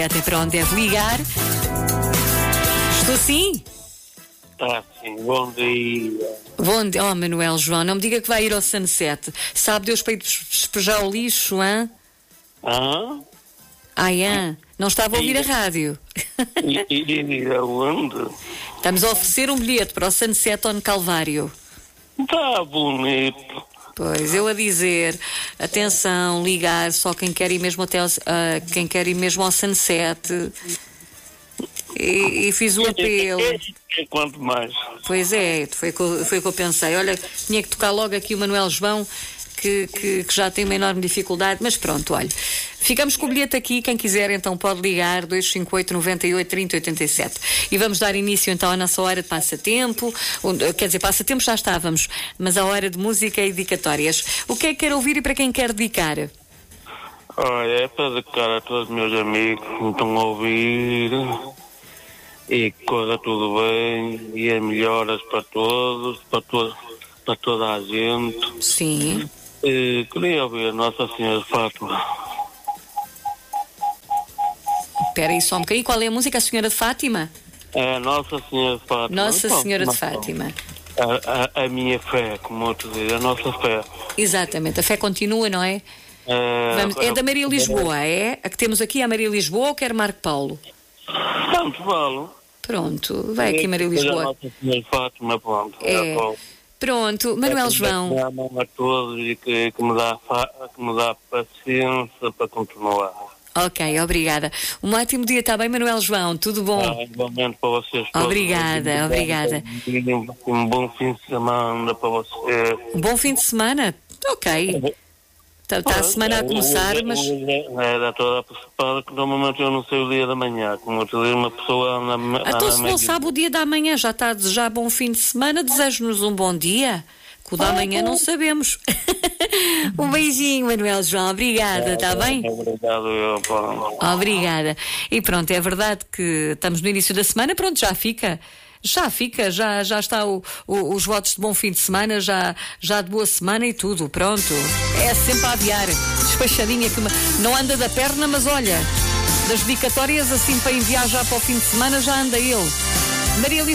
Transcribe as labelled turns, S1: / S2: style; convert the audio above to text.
S1: Até para onde deve ligar. Estou sim?
S2: Sim, bom dia.
S1: Bom dia. Oh, Manuel João, não me diga que vai ir ao Sunset. Sabe Deus para ir despejar o lixo, hã? Hã? Não estava a ouvir a rádio.
S2: E aonde?
S1: Estamos a oferecer um bilhete para o Sunset on Calvário.
S2: Está bonito.
S1: Pois, eu a dizer, atenção, ligar só quem quer ir mesmo até quem quer ir mesmo ao Sunset. E fiz o apelo.
S2: Quanto mais?
S1: Pois é, foi o que eu pensei. Olha, tinha que tocar logo aqui o Manuel João, que já tem uma enorme dificuldade, mas pronto, olha. Ficamos com o bilhete aqui, quem quiser então pode ligar 258 98 30 87. E vamos dar início então à nossa hora de passatempo, quer dizer, passatempo já estávamos, mas a hora de música e dedicatórias. O que é que quer ouvir e para quem quer dedicar?
S2: Olha, é para dedicar a todos os meus amigos que me estão a ouvir e que corra tudo bem e as melhoras para todos, para toda a gente.
S1: Sim.
S2: Queria ouvir a Nossa Senhora de Fátima.
S1: Espera aí só um bocadinho. Qual é a música? A Senhora de Fátima?
S2: É Nossa Senhora de Fátima.
S1: Nossa Senhora de Fátima.
S2: A minha fé, como eu te digo, a nossa fé.
S1: Exatamente, a fé continua, não é? É da Maria Lisboa, é? A que temos aqui, a Maria Lisboa, ou quer Marco Paulo?
S2: Tanto vale.
S1: Pronto, vai aqui Maria Lisboa.
S2: A Nossa Senhora de Fátima, pronto.
S1: Pronto, Manuel João.
S2: Que amam a todos e que me dá paciência para continuar.
S1: Ok, obrigada. Um ótimo dia, está bem, Manuel João? Tudo bom?
S2: Igualmente para vocês todos.
S1: Obrigada.
S2: Um bom fim de semana para vocês.
S1: Um bom fim de semana? Ok. Está a semana a começar, mas...
S2: Era toda preocupada que normalmente eu não sei o dia da manhã. Como eu te digo, uma pessoa anda...
S1: Então se não sabe o dia da manhã, já está a desejar bom fim de semana, desejo-nos um bom dia. Que o da manhã não sabemos. Um beijinho, Manuel João. Obrigada, está bem?
S2: Obrigado,
S1: Obrigada. E pronto, é verdade que estamos no início da semana, pronto, já está os votos de bom fim de semana, já de boa semana e tudo, pronto. É sempre a aviar, despachadinha, que não anda da perna, mas olha, das dedicatórias assim para enviar já para o fim de semana já anda ele. Maria